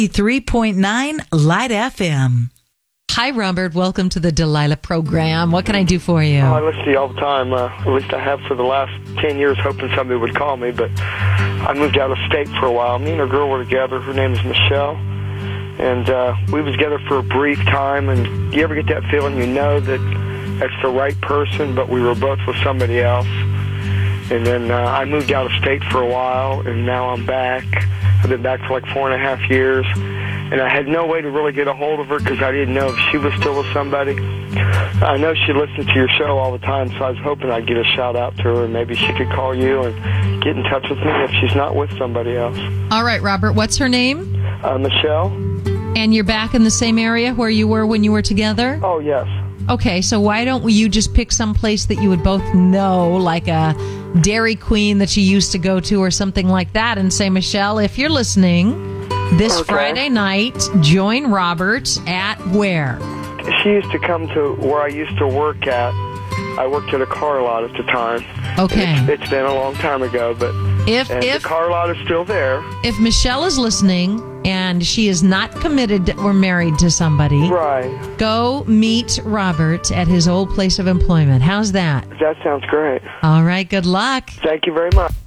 93.9 Light FM. Hi, Robert. Welcome to the Delilah program. What can I do for you? I listen to you all the time. At least I have for the last 10 years, hoping somebody would call me. But I moved out of state for a while. Me and a girl were together. Her name is Michelle. And we was together for a brief time. And you ever get that feeling you know that that's the right person, but we were both with somebody else? And then I moved out of state for a while, and now I'm back. I've been back for like 4.5 years. And I had no way to really get a hold of her because I didn't know if she was still with somebody. I know she listens to your show all the time, so I was hoping I'd get a shout-out to her, and maybe she could call you and get in touch with me if she's not with somebody else. All right, Robert. What's her name? Michelle. And you're back in the same area where you were when you were together? Oh, yes. Okay, so why don't you just pick some place that you would both know, like a Dairy Queen that you used to go to or something like that, and say, Michelle, if you're listening, this Friday night, join Robert at where? She used to come to where I used to work at. I worked at a car lot at the time. Okay. It's been a long time ago, but if the car lot is still there. If Michelle is listening and she is not committed or married to somebody, right, go meet Robert at his old place of employment. How's that? That sounds great. All right, good luck. Thank you very much.